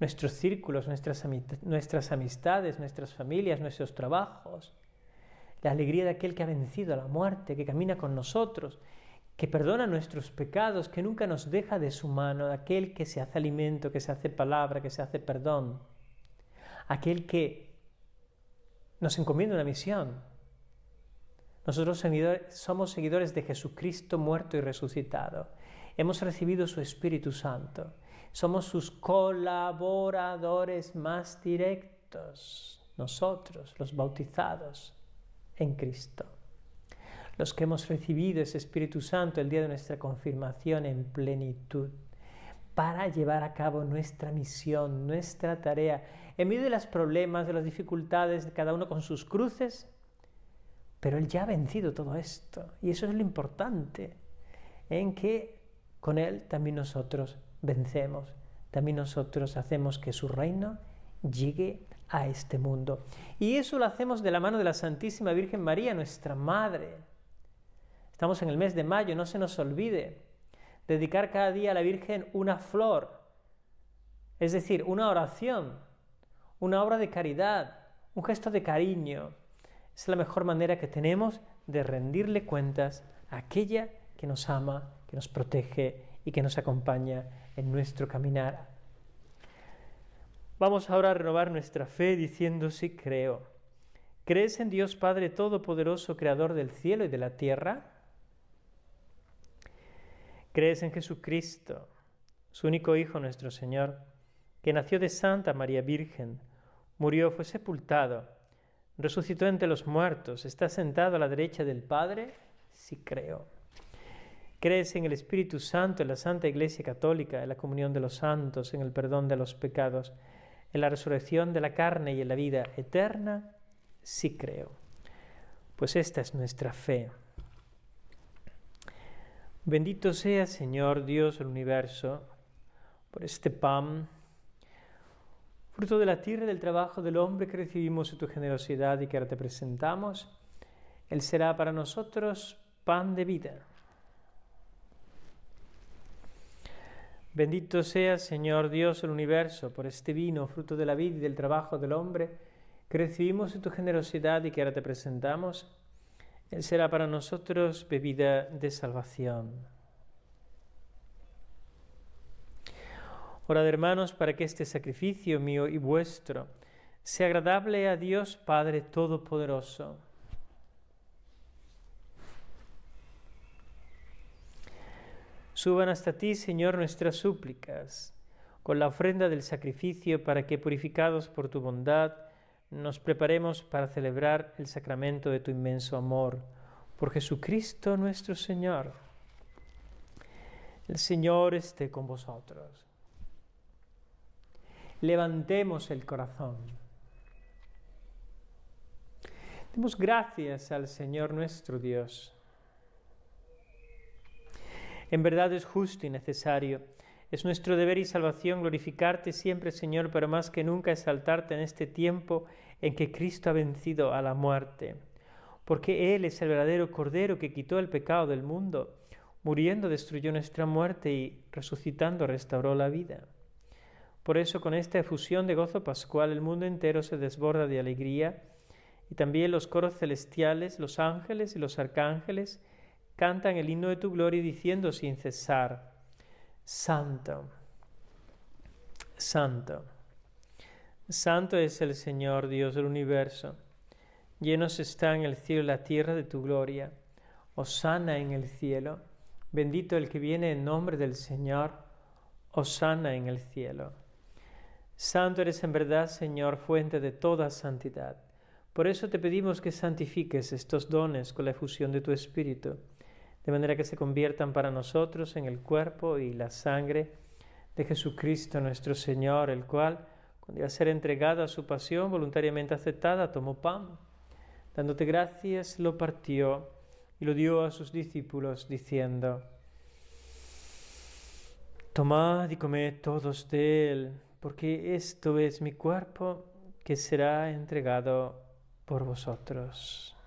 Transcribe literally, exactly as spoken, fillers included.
nuestros círculos, nuestras, nuestras amistades, nuestras familias, nuestros trabajos. La alegría de aquel que ha vencido a la muerte, que camina con nosotros, que perdona nuestros pecados, que nunca nos deja de su mano, aquel que se hace alimento, que se hace palabra, que se hace perdón, aquel que nos encomienda una misión. Nosotros somos seguidores de Jesucristo muerto y resucitado. Hemos recibido su Espíritu Santo. Somos sus colaboradores más directos, nosotros, los bautizados en Cristo. Los que hemos recibido ese Espíritu Santo el día de nuestra confirmación en plenitud, para llevar a cabo nuestra misión, nuestra tarea, en medio de los problemas, de las dificultades, de cada uno con sus cruces, pero Él ya ha vencido todo esto, y eso es lo importante, en que con Él también nosotros vencemos, también nosotros hacemos que su reino llegue a este mundo. Y eso lo hacemos de la mano de la Santísima Virgen María, nuestra Madre. Estamos en el mes de mayo, no se nos olvide dedicar cada día a la Virgen una flor, es decir, una oración, una obra de caridad, un gesto de cariño. Es la mejor manera que tenemos de rendirle cuentas a aquella que nos ama, que nos protege y que nos acompaña en nuestro caminar. Vamos ahora a renovar nuestra fe diciendo sí creo. ¿Crees en Dios Padre Todopoderoso, Creador del cielo y de la tierra? ¿Crees en Jesucristo, su único Hijo, nuestro Señor, que nació de Santa María Virgen, murió, fue sepultado, resucitó entre los muertos, está sentado a la derecha del Padre? Sí creo. ¿Crees en el Espíritu Santo, en la Santa Iglesia Católica, en la comunión de los santos, en el perdón de los pecados, en la resurrección de la carne y en la vida eterna? Sí creo. Pues esta es nuestra fe. Bendito sea, Señor Dios del universo, por este pan, fruto de la tierra y del trabajo del hombre que recibimos de tu generosidad y que ahora te presentamos. Él será para nosotros pan de vida. Bendito sea, Señor Dios del universo, por este vino, fruto de la vida y del trabajo del hombre que recibimos de tu generosidad y que ahora te presentamos. Él será para nosotros bebida de salvación. Orad, hermanos, para que este sacrificio mío y vuestro sea agradable a Dios Padre Todopoderoso. Suban hasta ti, Señor, nuestras súplicas, con la ofrenda del sacrificio, para que, purificados por tu bondad, nos preparemos para celebrar el sacramento de tu inmenso amor. Por Jesucristo nuestro Señor. El Señor esté con vosotros. Levantemos el corazón. Demos gracias al Señor nuestro Dios. En verdad es justo y necesario. Es nuestro deber y salvación glorificarte siempre, Señor, pero más que nunca exaltarte en este tiempo en que Cristo ha vencido a la muerte. Porque Él es el verdadero Cordero que quitó el pecado del mundo, muriendo destruyó nuestra muerte y resucitando restauró la vida. Por eso, con esta efusión de gozo pascual, el mundo entero se desborda de alegría, y también los coros celestiales, los ángeles y los arcángeles cantan el himno de tu gloria diciendo sin cesar: Santo, Santo, Santo es el Señor Dios del universo. Llenos están el cielo y la tierra de tu gloria. Hosana en el cielo. Bendito el que viene en nombre del Señor. Hosana en el cielo. Santo eres en verdad, Señor, fuente de toda santidad. Por eso te pedimos que santifiques estos dones con la efusión de tu Espíritu, de manera que se conviertan para nosotros en el cuerpo y la sangre de Jesucristo nuestro Señor, el cual, cuando iba a ser entregado a su pasión voluntariamente aceptada, tomó pan, dándote gracias, lo partió y lo dio a sus discípulos, diciendo: Tomad y comed todos de él, porque esto es mi cuerpo que será entregado por vosotros.